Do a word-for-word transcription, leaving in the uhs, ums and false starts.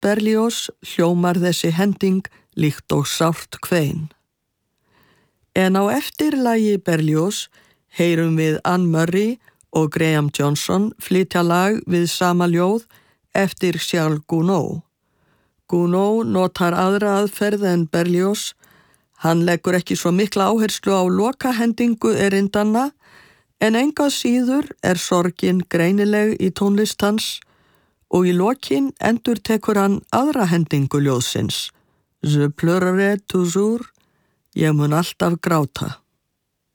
Berlioz hljómar þessi hending líkt og sárt kvein. En á eftirlagi Berlioz heyrum við Anne Murray og Graham Johnson flytja lag við sama ljóð eftir Charles Gounod. Gounod notar aðra aðferð en Berlioz. Hann leggur ekki svo mikla áherslu á lokahendingu erindanna, en enga síður er sorgin greinileg í tónlist hans og í lokin endurtekur hann aðra hendingu ljóðsins. Je pleurerai toujours, ég mun alltaf gráta.